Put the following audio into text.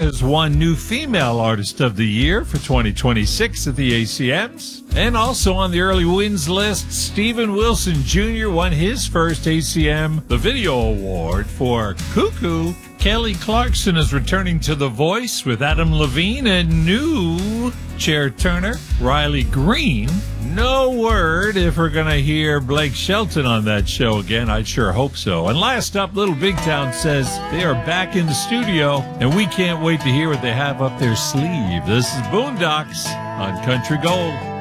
has won New Female Artist of the Year for 2026 at the ACMs. And also on the early wins list, Steven Wilson Jr. won his first ACM, the Video Award for Cuckoo. Kelly Clarkson is returning to The Voice with Adam Levine and new chair turner Riley Green. No word if we're going to hear Blake Shelton on that show again. I sure hope so. And last up, Little Big Town says they are back in the studio, and we can't wait to hear what they have up their sleeve. This is Boondocks on Country Gold.